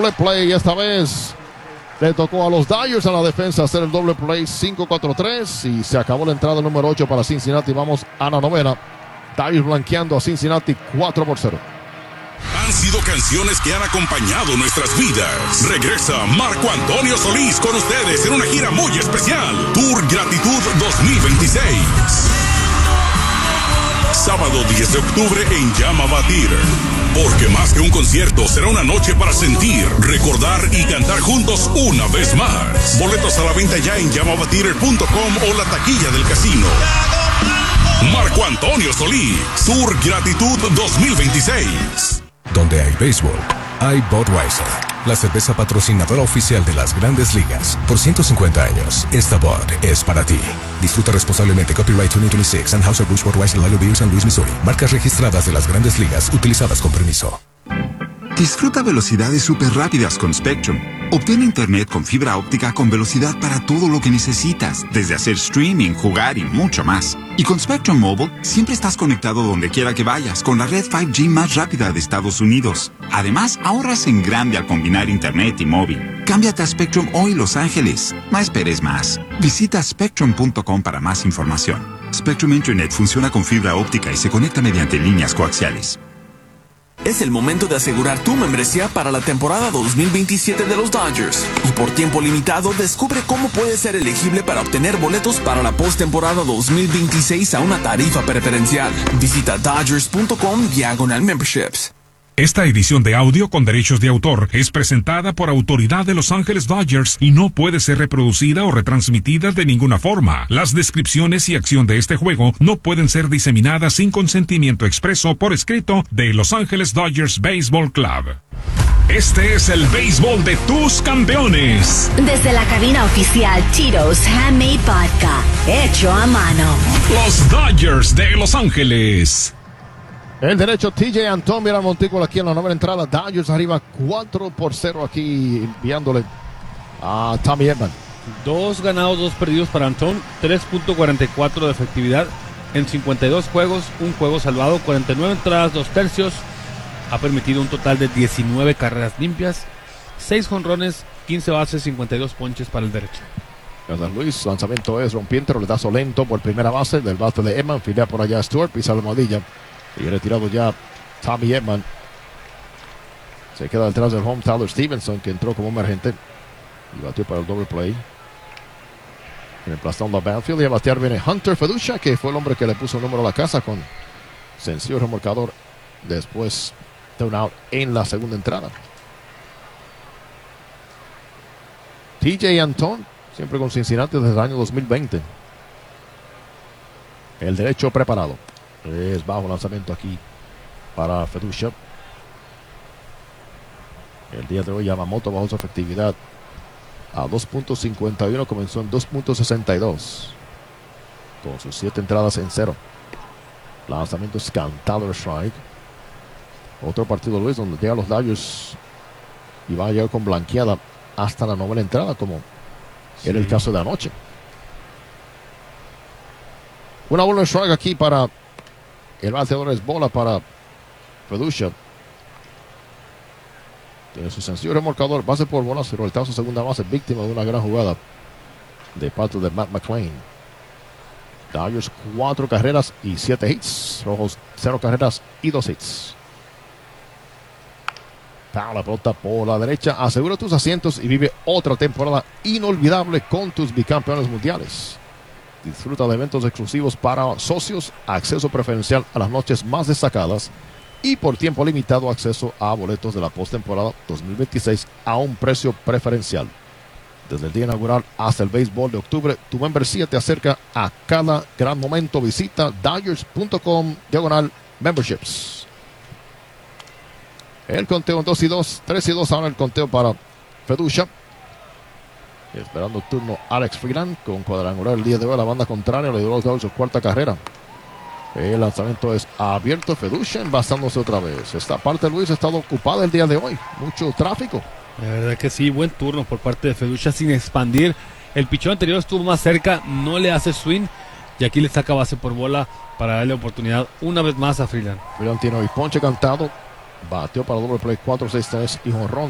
doble play. Esta vez le tocó a los Dodgers a la defensa hacer el doble play. 5-4-3 y se acabó la entrada número 8 para Cincinnati. Vamos a la novena. Dodgers blanqueando a Cincinnati 4-0. Han sido canciones que han acompañado nuestras vidas. Regresa Marco Antonio Solís con ustedes en una gira muy especial. Tour Gratitud 2026. Sábado 10 de octubre en Llama Batir. Porque más que un concierto, será una noche para sentir, recordar y cantar juntos una vez más. Boletos a la venta ya en llamabatir.com o la taquilla del casino. Marco Antonio Solís, Tour Gratitud 2026. Donde hay béisbol, hay Budweiser, la cerveza patrocinadora oficial de las Grandes Ligas. Por 150 años, esta Bud es para ti. Disfruta responsablemente. Copyright 2026, Anheuser-Busch Budweiser Lager Beer, San Luis, Missouri. Marcas registradas de las Grandes Ligas, utilizadas con permiso. Disfruta velocidades súper rápidas con Spectrum. Obtén internet con fibra óptica con velocidad para todo lo que necesitas, desde hacer streaming, jugar y mucho más. Y con Spectrum Mobile, siempre estás conectado donde quiera que vayas con la red 5G más rápida de Estados Unidos. Además, ahorras en grande al combinar internet y móvil. Cámbiate a Spectrum hoy, Los Ángeles. No esperes más. Visita spectrum.com para más información. Spectrum Internet funciona con fibra óptica y se conecta mediante líneas coaxiales. Es el momento de asegurar tu membresía para la temporada 2027 de los Dodgers. Y por tiempo limitado, descubre cómo puedes ser elegible para obtener boletos para la postemporada 2026 a una tarifa preferencial. Visita dodgers.com/memberships. Esta edición de audio con derechos de autor es presentada por autoridad de Los Ángeles Dodgers y no puede ser reproducida o retransmitida de ninguna forma. Las descripciones y acción de este juego no pueden ser diseminadas sin consentimiento expreso por escrito de Los Ángeles Dodgers Baseball Club. Este es el béisbol de tus campeones. Desde la cabina oficial Tito's Handmade Vodka, hecho a mano. Los Dodgers de Los Ángeles. El derecho TJ Antón, mira Montículo aquí en la novena entrada. Dodgers arriba 4-0 aquí enviándole a Tommy Edman. 2 ganados, 2 perdidos para Antón, 3.44 de efectividad en 52 juegos, un juego salvado, 49 entradas, 2 tercios. Ha permitido un total de 19 carreras limpias, 6 jonrones, 15 bases, 52 ponches para el derecho. San Luis, lanzamiento es rompiente, roletazo lento por primera base del bate de Edman, filea por allá Stewart, pisa la almohadilla. Y retirado ya Tommy Edman. Se queda detrás del home Tyler Stevenson, que entró como emergente y batió para el doble play. En el plastón de Banfield, y a batear viene Hunter Feducha, que fue el hombre que le puso el número a la casa con sencillo remolcador después de un out en la segunda entrada. TJ Antón, siempre con Cincinnati desde el año 2020. El derecho preparado. Es bajo lanzamiento aquí para Feducha. El día de hoy Yamamoto bajó su efectividad a 2.51, comenzó en 2.62 con sus 7 entradas en 0. Lanzamiento es cantado, strike. Otro partido, Luis, donde llegan los Dodgers y van a llegar con blanqueada hasta la novena entrada, como era el caso de anoche. Una bola de strike aquí para el bateador, es bola para Feducha. Tiene su sencillo remolcador, base por bola, se roletazo a segunda base, víctima de una gran jugada de parte de Matt McLain. Dodgers 4 carreras y 7 hits. Rojos 0 carreras y 2 hits. Para la pelota por la derecha. Asegura tus asientos y vive otra temporada inolvidable con tus bicampeones mundiales. Disfruta de eventos exclusivos para socios, acceso preferencial a las noches más destacadas y por tiempo limitado acceso a boletos de la postemporada 2026 a un precio preferencial. Desde el día inaugural hasta el béisbol de octubre, tu membresía te acerca a cada gran momento. Visita Dodgers.com/memberships. El conteo en 2-2, 3-2 ahora el conteo para Feducha. Esperando el turno Alex Freeland con cuadrangular el día de hoy. La banda contraria le dio los Dodgers su 4ª carrera. El lanzamiento es abierto. Feducha envasándose otra vez. Esta parte, Luis, ha estado ocupada el día de hoy. Mucho tráfico. La verdad que sí, buen turno por parte de Feducha sin expandir. El pichón anterior estuvo más cerca, no le hace swing y aquí le saca base por bola para darle oportunidad una vez más a Freeland. Freeland tiene hoy ponche cantado. Bateó para doble play 4-6-3 y jonrón